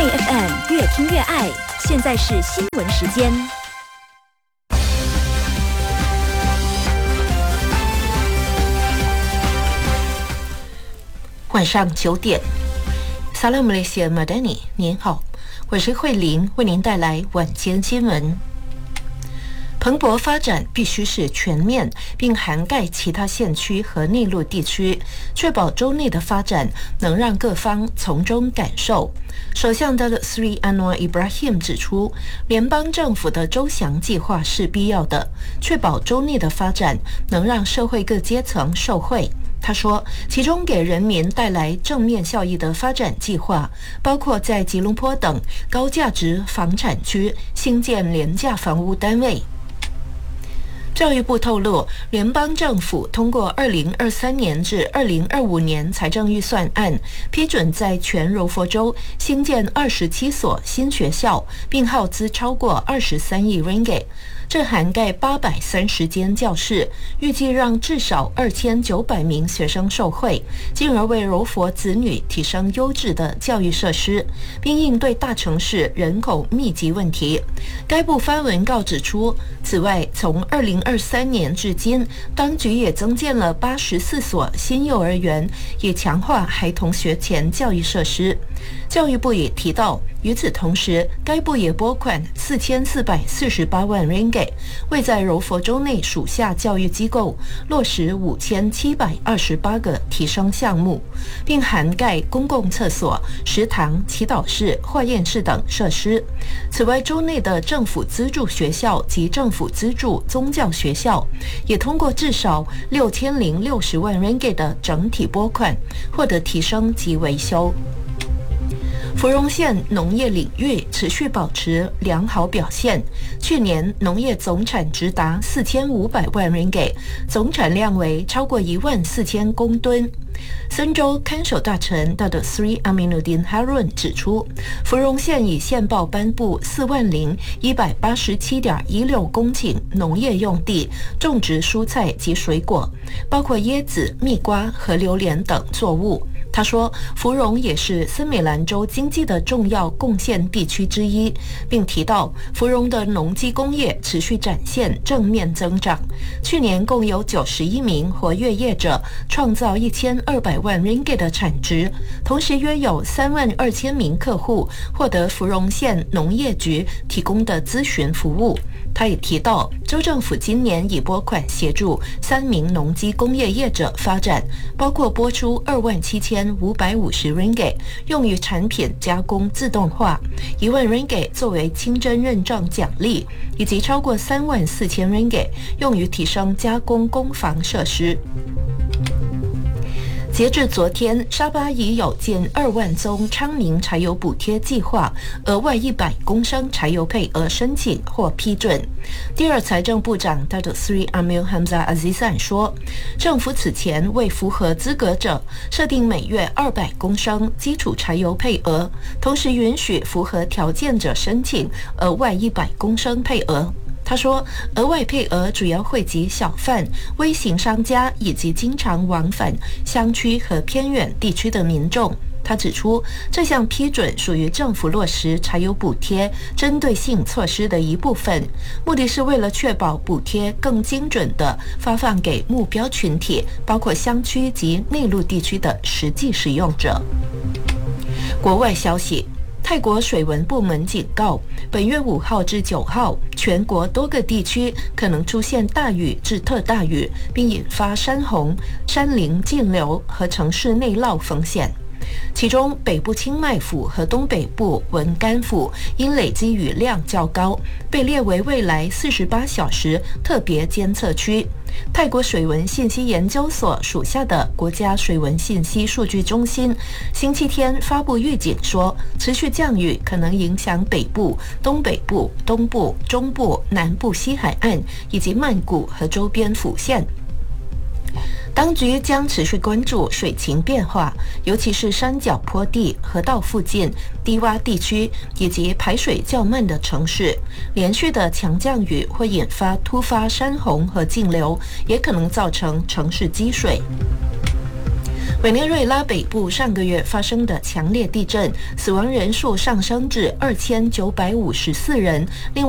爱 FM 越听越爱，现在是新闻时间。 晚上9点 Salam Malaysia Madani， 您好，我是慧玲，为您带来晚间新闻。蓬勃发展必须是全面，并涵盖其他县区和内陆地区，确保州内的发展能让各方从中感受。首相Datuk Seri Anwar Ibrahim 指出，联邦政府的周详计划是必要的，确保州内的发展能让社会各阶层受惠。他说，其中给人民带来正面效益的发展计划，包括在吉隆坡等高价值房产区兴建廉价房屋单位。教育部透露，联邦政府通过2023年至2025年财政预算案，批准在全柔佛州兴建27所新学校，并耗资超过23亿 ringgit。这涵盖830间教室，预计让至少2900名学生受惠，进而为柔佛子女提升优质的教育设施，并应对大城市人口密集问题。该部发文告指出，此外，从2023年至今，当局也增建了84所新幼儿园，以强化孩童学前教育设施。教育部也提到，与此同时，该部也拨款4448万 ringgit， 为在柔佛州内属下教育机构落实5728个提升项目，并涵盖公共厕所、食堂、祈祷室、化验室等设施。此外，州内的政府资助学校及政府资助宗教学校也通过至少6060万 ringgit 的整体拨款，获得提升及维修。芙蓉县农业领域持续保持良好表现，去年农业总产值达4500万 ringgit， 总产量为超过14000公吨。森州看守大臣Datuk Seri Aminuddin Harun 指出，芙蓉县以县报颁布40187.16公顷农业用地，种植蔬菜及水果，包括椰子、蜜瓜和榴莲等作物。他说，芙蓉也是森美兰州经济的重要贡献地区之一，并提到芙蓉的农机工业持续展现正面增长，去年共有91名活跃业者创造1200万 ringgit 的产值，同时约有32000名客户获得芙蓉县农业局提供的咨询服务。他也提到，州政府今年已拨款协助3名农机工业业者发展，包括拨出27550 ringgit 用于产品加工自动化，1万 ringgit 作为清真认证奖励，以及超过34000 ringgit 用于提升加工工房设施。截至昨天，沙巴已有近2万宗昌明柴油补贴计划额外100公升柴油配额申请或批准。第二财政部长Datuk Seri Amil Hamzah Azizan 说，政府此前为符合资格者设定每月200公升基础柴油配额，同时允许符合条件者申请额外100公升配额。他说，额外配额主要惠及小贩、微型商家以及经常往返乡区和偏远地区的民众。他指出，这项批准属于政府落实柴油补贴针对性措施的一部分，目的是为了确保补贴更精准地发放给目标群体，包括乡区及内陆地区的实际使用者。国外消息，泰国水文部门警告，本月5号至9号，全国多个地区可能出现大雨至特大雨，并引发山洪、山林径流和城市内涝风险。其中，北部清迈府和东北部文甘府因累积雨量较高，被列为未来48小时特别监测区。泰国水文信息研究所属下的国家水文信息数据中心星期天发布预警说，持续降雨可能影响北部、东北部、东部、中部、南部西海岸以及曼谷和周边府县。当局将持续关注水情变化，尤其是山脚坡地、河道附近、低洼地区以及排水较慢的城市。连续的强降雨会引发突发山洪和径流，也可能造成城市积水。 委内瑞拉北部上个月发生的强烈地震，死亡人数上升至2954人，另